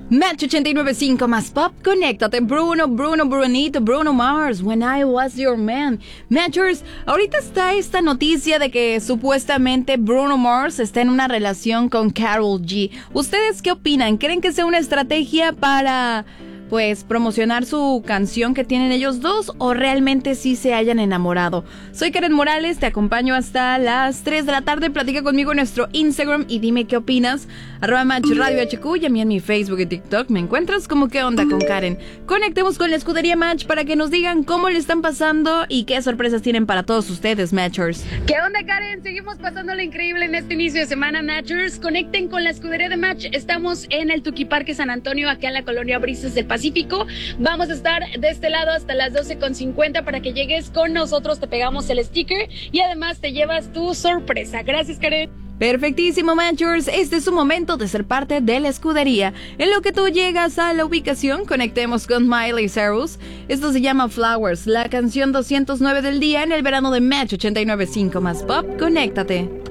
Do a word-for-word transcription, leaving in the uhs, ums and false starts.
Match ochenta y nueve punto cinco más pop, conéctate. Bruno, Bruno, Brunito, Bruno Mars, When I Was Your Man. Matchers, ahorita está esta noticia de que supuestamente Bruno Mars está en una relación con Karol G. ¿Ustedes qué opinan? ¿Creen que sea una estrategia para, pues, promocionar su canción que tienen ellos dos, o realmente sí se hayan enamorado? Soy Karen Morales, te acompaño hasta las tres de la tarde. Platica conmigo en nuestro Instagram y dime qué opinas. Arroba Match Radio H Q, y a mí en mi Facebook y TikTok me encuentras como ¿Qué onda con Karen? Conectemos con la escudería Match para que nos digan cómo le están pasando y qué sorpresas tienen para todos ustedes, Matchers. ¿Qué onda, Karen? Seguimos pasándola increíble en este inicio de semana, Matchers. Conecten con la escudería de Match. Estamos en el Tuqui Parque San Antonio, acá en la colonia Brisas del Pacífico. Vamos a estar de este lado hasta las doce con cincuenta para que llegues con nosotros. Te pegamos el sticker y además te llevas tu sorpresa. Gracias, Karen. Perfectísimo, Matchers. Este es su momento de ser parte de la escudería. En lo que tú llegas a la ubicación, conectemos con Miley Cyrus. Esto se llama Flowers, la canción doscientos nueve del día en el verano de Match ochenta y nueve punto cinco más pop. Conéctate.